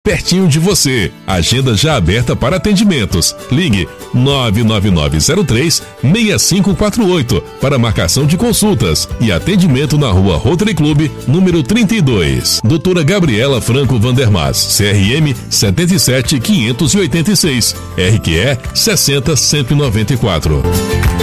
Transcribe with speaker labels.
Speaker 1: pertinho de você. Agenda já aberta para atendimentos. Ligue 99903-6548 para marcação de consultas e atendimento na rua Rotary Club, número 32. Doutora Gabriela Franco Vandermas, CRM 77586, RQE 60194.